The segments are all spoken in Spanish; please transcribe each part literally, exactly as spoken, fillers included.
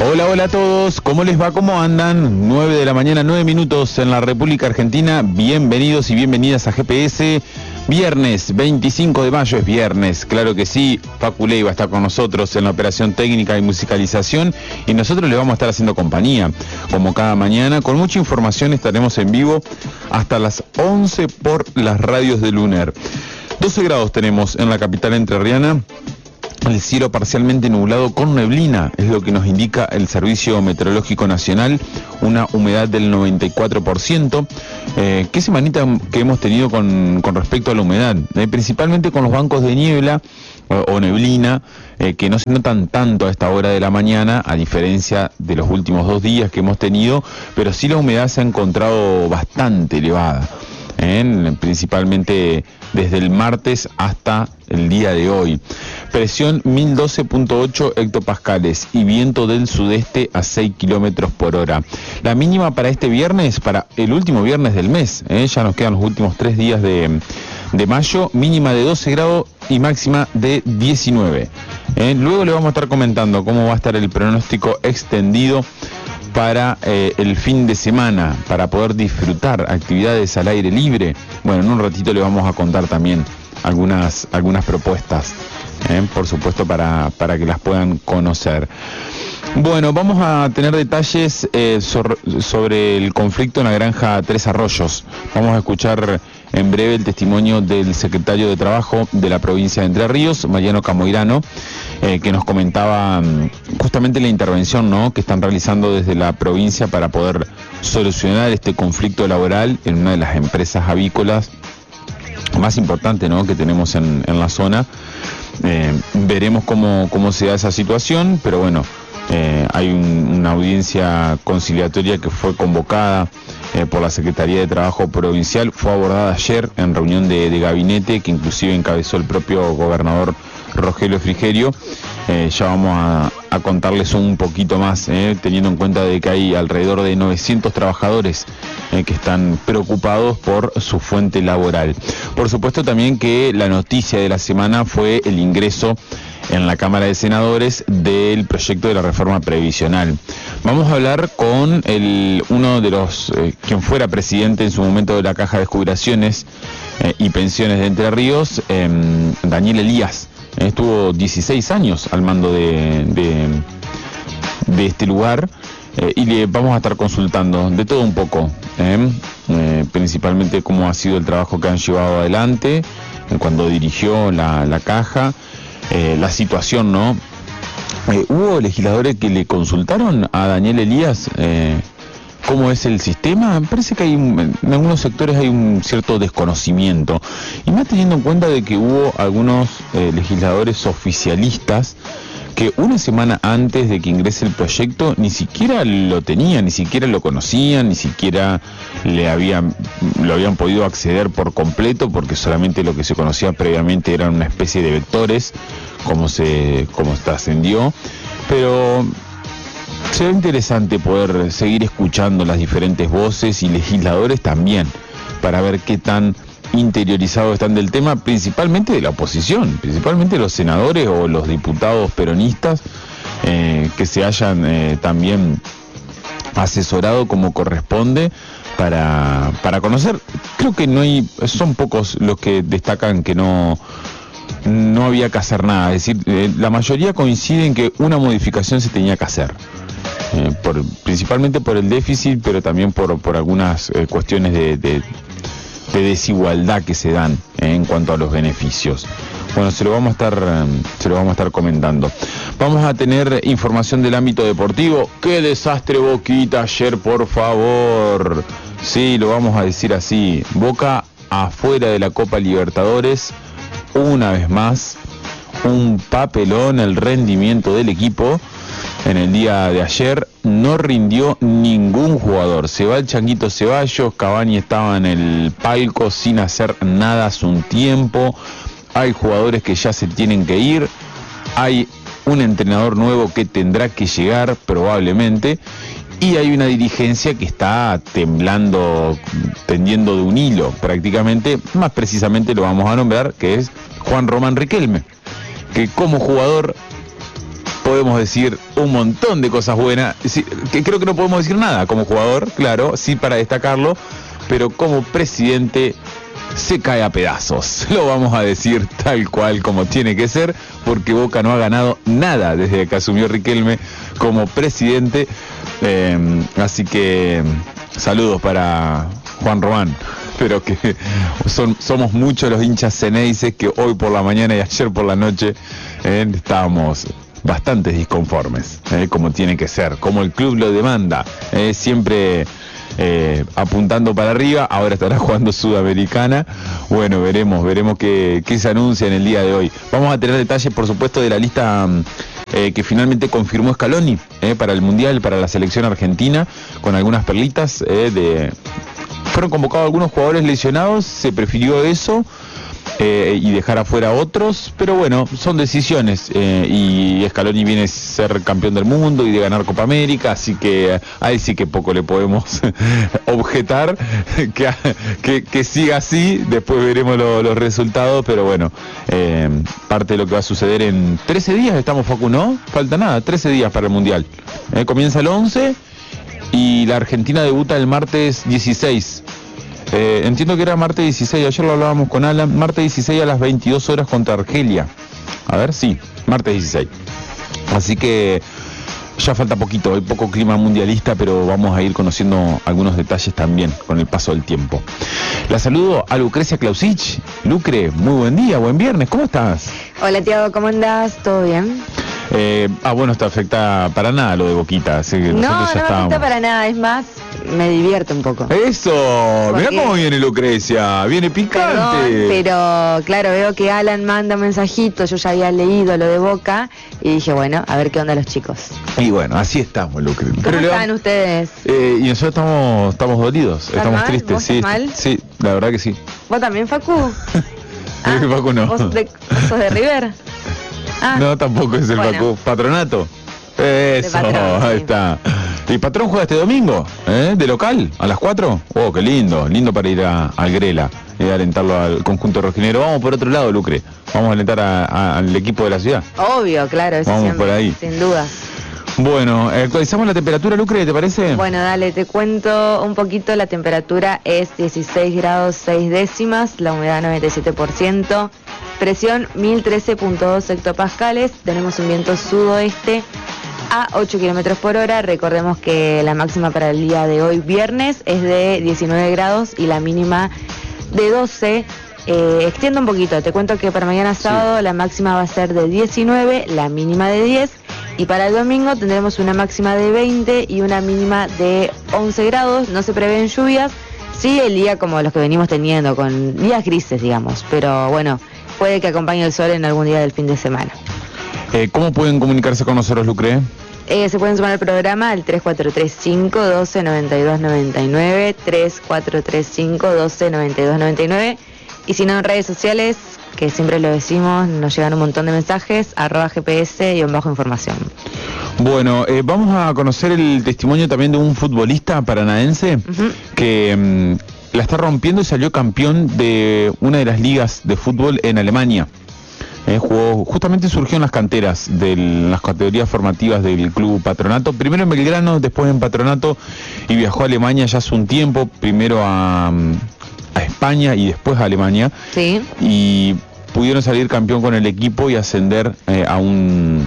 Hola, hola a todos, ¿cómo les va? ¿Cómo andan? nueve de la mañana, nueve minutos en la República Argentina. Bienvenidos y bienvenidas a G P S. Viernes veinticinco de mayo es viernes, claro que sí. Facu Leiva está con nosotros en la operación técnica y musicalización y nosotros le vamos a estar haciendo compañía, como cada mañana. Con mucha información estaremos en vivo hasta las once por las radios de Luner. doce grados tenemos en la capital entrerriana. El cielo parcialmente nublado con neblina, es lo que nos indica el Servicio Meteorológico Nacional, una humedad del noventa y cuatro por ciento. Eh, ¿Qué semanita que hemos tenido con, con respecto a la humedad? Eh, principalmente con los bancos de niebla o, o neblina, eh, que no se notan tanto a esta hora de la mañana, a diferencia de los últimos dos días que hemos tenido, pero sí la humedad se ha encontrado bastante elevada. ¿eh? Principalmente desde el martes hasta el día de hoy. Presión mil doce punto ocho hectopascales y viento del sudeste a seis kilómetros por hora. La mínima para este viernes, para el último viernes del mes, ¿eh? ya nos quedan los últimos tres días de, de mayo, mínima de doce grados y máxima de diecinueve. ¿eh? Luego le vamos a estar comentando cómo va a estar el pronóstico extendido para eh, el fin de semana, para poder disfrutar actividades al aire libre. Bueno, en un ratito le vamos a contar también algunas, algunas propuestas, eh, por supuesto, para, para que las puedan conocer. Bueno, vamos a tener detalles eh, sobre, sobre el conflicto en la granja Tres Arroyos. Vamos a escuchar en breve el testimonio del secretario de Trabajo de la provincia de Entre Ríos, Mariano Camoirano, eh, que nos comentaba justamente la intervención, ¿no?, que están realizando desde la provincia para poder solucionar este conflicto laboral en una de las empresas avícolas más importantes, ¿no?, que tenemos en, en la zona. Eh, veremos cómo, cómo se da esa situación, pero bueno, Eh, hay un, una audiencia conciliatoria que fue convocada eh, por la Secretaría de Trabajo Provincial, fue abordada ayer en reunión de, de gabinete, que inclusive encabezó el propio gobernador Rogelio Frigerio. Eh, ya vamos a, a contarles un poquito más, eh, teniendo en cuenta de que hay alrededor de novecientos trabajadores eh, que están preocupados por su fuente laboral. Por supuesto también que la noticia de la semana fue el ingreso en la Cámara de Senadores del proyecto de la reforma previsional. Vamos a hablar con el uno de los, eh, quien fuera presidente en su momento de la Caja de Jubilaciones eh, y Pensiones de Entre Ríos, eh, Daniel Elías. Eh, estuvo dieciséis años al mando de, de, de este lugar, eh, y le vamos a estar consultando de todo un poco, eh, eh, principalmente cómo ha sido el trabajo que han llevado adelante eh, cuando dirigió la, la Caja. Eh, la situación, ¿no? Eh, ¿Hubo legisladores que le consultaron a Daniel Elías eh, cómo es el sistema? Me parece que hay un, en algunos sectores hay un cierto desconocimiento, y más teniendo en cuenta de que hubo algunos eh, legisladores oficialistas que una semana antes de que ingrese el proyecto ni siquiera lo tenían, ni siquiera lo conocían, ni siquiera le habían, lo habían podido acceder por completo, porque solamente lo que se conocía previamente eran una especie de vectores, como se, como trascendió. Pero será interesante poder seguir escuchando las diferentes voces y legisladores también, para ver qué tan interiorizados están del tema, principalmente de la oposición, principalmente los senadores o los diputados peronistas, eh, que se hayan eh, también asesorado como corresponde para, para conocer. Creo que no hay, son pocos los que destacan que no, no había que hacer nada, es decir, eh, la mayoría coinciden que una modificación se tenía que hacer. Eh, por, principalmente por el déficit, pero también por, por algunas eh, cuestiones de, de de desigualdad que se dan eh, en cuanto a los beneficios. Bueno, se lo vamos a estar eh, se lo vamos a estar comentando. Vamos a tener información del ámbito deportivo. ¡Qué desastre Boquita ayer, por favor! Sí, lo vamos a decir así. Boca afuera de la Copa Libertadores, una vez más. Un papelón el rendimiento del equipo. En el día de ayer no rindió ningún jugador. Se va el Changuito Ceballos, Cavani estaba en el palco sin hacer nada hace un tiempo. Hay jugadores que ya se tienen que ir. Hay un entrenador nuevo que tendrá que llegar probablemente. Y hay una dirigencia que está temblando, pendiendo de un hilo prácticamente. Más precisamente lo vamos a nombrar, que es Juan Román Riquelme, que como jugador podemos decir un montón de cosas buenas, sí, que creo que no podemos decir nada como jugador, claro, sí para destacarlo, pero como presidente se cae a pedazos, lo vamos a decir tal cual como tiene que ser, porque Boca no ha ganado nada desde que asumió Riquelme como presidente, eh, así que saludos para Juan Román, pero que son, somos muchos los hinchas ceneices que hoy por la mañana y ayer por la noche eh, estábamos bastante disconformes, eh, como tiene que ser, como el club lo demanda, eh, siempre eh, apuntando para arriba. Ahora estará jugando Sudamericana. Bueno, veremos, veremos qué, qué se anuncia en el día de hoy. Vamos a tener detalles, por supuesto, de la lista eh, que finalmente confirmó Scaloni eh, para el Mundial, para la selección argentina, con algunas perlitas eh, de... Fueron convocados algunos jugadores lesionados, se prefirió eso eh, y dejar afuera a otros, pero bueno, son decisiones eh, y Scaloni viene a ser campeón del mundo y de ganar Copa América, así que ahí sí que poco le podemos objetar, que, que, que siga así, después veremos lo, los resultados, pero bueno, eh, parte de lo que va a suceder en trece días, estamos Facu, ¿no? Falta nada, trece días para el Mundial, eh, comienza el once y la Argentina debuta el martes dieciséis. Eh, entiendo que era martes dieciséis, ayer lo hablábamos con Alan, martes dieciséis a las veintidós horas contra Argelia. A ver, sí, martes dieciséis. Así que ya falta poquito, hay poco clima mundialista, pero vamos a ir conociendo algunos detalles también con el paso del tiempo. La saludo a Lucrecia Clausich. Lucre, muy buen día, buen viernes, ¿cómo estás? Hola Tiago, ¿cómo andás? ¿Todo bien? Eh, ah, bueno, esto afecta para nada lo de Boquita, así que no, nosotros ya no estábamos. me afecta para nada, es más, me divierte un poco. Eso, mirá qué? cómo viene Lucrecia, viene picante. Perdón, pero claro, veo que Alan manda mensajitos, yo ya había leído lo de Boca y dije, bueno, a ver qué onda los chicos. Y bueno, así estamos, Lucre. ¿Cómo Pero están León, ustedes? eh, y nosotros estamos, estamos dolidos, ¿Estás estamos mal? tristes, ¿Vos sí, estás mal? sí, la verdad que sí. ¿Vos también, Facu? Ah, Facu no. ¿Vos, de, vos sos de River? Ah, No, tampoco es el bueno. Facu. Patronato. Eso, Patrón, ahí sí. está. ¿Y Patrón juega este domingo? ¿Eh? ¿De local? ¿A las cuatro? Oh, qué lindo, lindo para ir a, al Grela y alentarlo al conjunto rojinegro. Vamos por otro lado, Lucre. Vamos a alentar a, a, al equipo de la ciudad. Obvio, claro, eso Vamos siempre, por ahí. sin duda. Bueno, eh, actualizamos la temperatura, Lucre, ¿te parece? Bueno, dale, te cuento un poquito. La temperatura es dieciséis grados seis décimas, la humedad noventa y siete por ciento, presión mil trece punto dos hectopascales, tenemos un viento sudoeste a ocho kilómetros por hora. Recordemos que la máxima para el día de hoy, viernes, es de diecinueve grados y la mínima de doce. Eh, extiendo un poquito, te cuento que para mañana sábado sí. La máxima va a ser de diecinueve, la mínima de diez. Y para el domingo tendremos una máxima de veinte y una mínima de once grados. No se prevén lluvias. Sí, el día como los que venimos teniendo, con días grises, digamos. Pero bueno, puede que acompañe el sol en algún día del fin de semana. Eh, ¿Cómo pueden comunicarse con nosotros, Lucre? Eh, se pueden sumar al programa al tres cuatro tres cinco, uno dos, nueve dos nueve nueve, tres cuatro tres cinco, uno dos, nueve dos nueve nueve. Y si no, en redes sociales, que siempre lo decimos, nos llegan un montón de mensajes, arroba G P S y en bajo información. Bueno, eh, vamos a conocer el testimonio también de un futbolista paranaense uh-huh. que um, la está rompiendo y salió campeón de una de las ligas de fútbol en Alemania. Eh, jugó, justamente surgió en las canteras de las categorías formativas del club Patronato, primero en Belgrano, después en Patronato, y viajó a Alemania ya hace un tiempo, primero a... a España y después a Alemania. Sí. Y pudieron salir campeón con el equipo y ascender eh, a un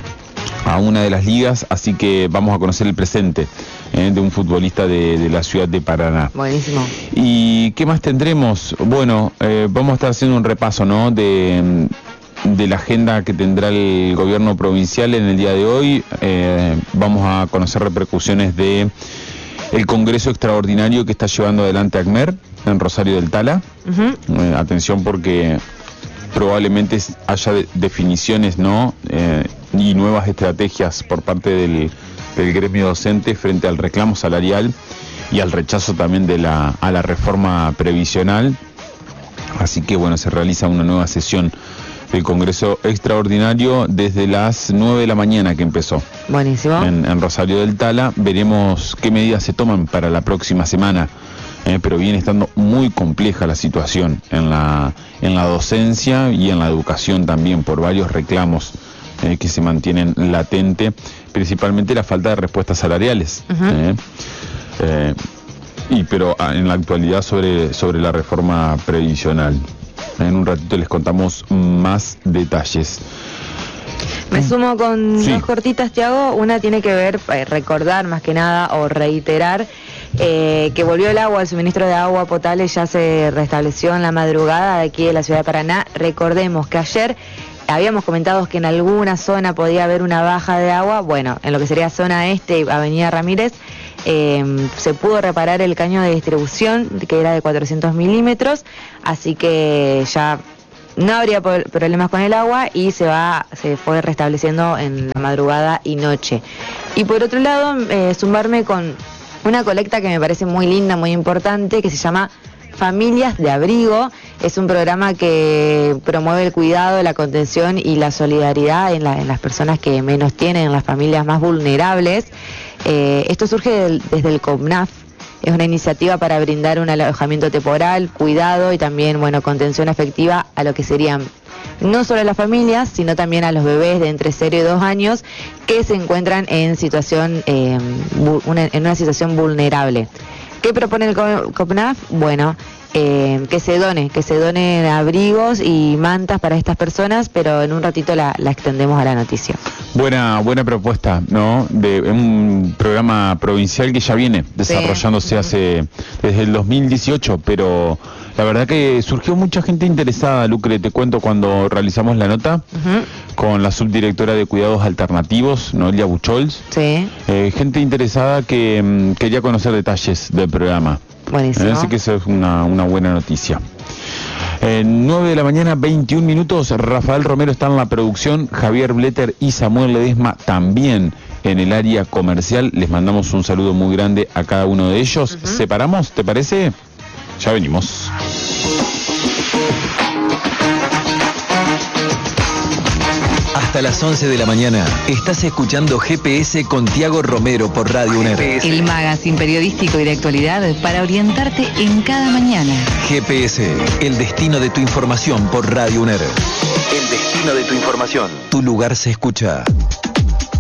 a una de las ligas, así que vamos a conocer el presente eh, de un futbolista de, de la ciudad de Paraná. Buenísimo. ¿Y qué más tendremos? Bueno, eh, vamos a estar haciendo un repaso, ¿no?, de, de la agenda que tendrá el gobierno provincial en el día de hoy. Eh, vamos a conocer repercusiones de el Congreso Extraordinario que está llevando adelante ACMER en Rosario del Tala. Uh-huh. Eh, atención porque probablemente haya de, definiciones, ¿no?, eh, y nuevas estrategias por parte del, del gremio docente frente al reclamo salarial y al rechazo también de la, a la reforma previsional. Así que bueno, se realiza una nueva sesión del Congreso Extraordinario desde las nueve de la mañana que empezó. Buenísimo. En, en Rosario del Tala. Veremos qué medidas se toman para la próxima semana. Eh, pero viene estando muy compleja la situación en la, en la docencia y en la educación también, por varios reclamos eh, que se mantienen latentes, principalmente la falta de respuestas salariales. Uh-huh. eh, eh, y pero en la actualidad sobre, sobre la reforma previsional. En un ratito les contamos más detalles. Me sumo con sí. dos cortitas, Tiago. Una tiene que ver, eh, recordar más que nada, o reiterar, eh, que volvió el agua, el suministro de agua potable ya se restableció en la madrugada de aquí de la ciudad de Paraná. Recordemos que ayer habíamos comentado que en alguna zona podía haber una baja de agua. Bueno, en lo que sería zona este, Avenida Ramírez, eh, se pudo reparar el caño de distribución, que era de cuatrocientos milímetros, así que ya no habría problemas con el agua y se va, se fue restableciendo en la madrugada y noche. Y por otro lado, eh, sumarme con una colecta que me parece muy linda, muy importante, que se llama Familias de Abrigo. Es un programa que promueve el cuidado, la contención y la solidaridad en, la, en las personas que menos tienen, en las familias más vulnerables. Eh, esto surge del, desde el COPNAF. Es una iniciativa para brindar un alojamiento temporal, cuidado y también, bueno, contención afectiva a lo que serían no solo a las familias, sino también a los bebés de entre cero y dos años que se encuentran en situación eh, una, en una situación vulnerable. ¿Qué propone el COPNAF? Bueno, eh, que se done, que se donen abrigos y mantas para estas personas, pero en un ratito la, la extendemos a la noticia. Buena, buena propuesta, ¿no? De un programa provincial que ya viene desarrollándose sí. hace desde el dos mil dieciocho, pero la verdad que surgió mucha gente interesada, Lucre, te cuento cuando realizamos la nota uh-huh. con la subdirectora de Cuidados Alternativos, Noelia Buchols. Sí. Eh, gente interesada que um, quería conocer detalles del programa. Buenísimo. Eh, así que eso es una, una buena noticia. Eh, nueve de la mañana, veintiún minutos. Rafael Romero está en la producción, Javier Bletter y Samuel Ledesma también en el área comercial. Les mandamos un saludo muy grande a cada uno de ellos. Uh-huh. ¿Separamos, te parece? Ya venimos. Hasta las once de la mañana estás escuchando G P S con Tiago Romero por Radio U N E R. El magazine periodístico y de actualidad para orientarte en cada mañana. G P S, el destino de tu información por Radio U N E R. El destino de tu información. Tu lugar se escucha.